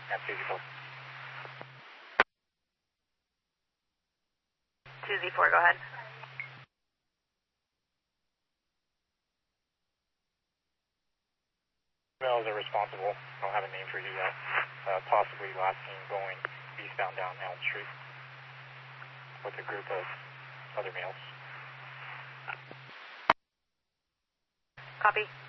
At 2Z4. 2Z4, go ahead. Males are responsible. I don't have a name for you yet. Possibly last seen going eastbound down Elm Street with a group of other males. Copy.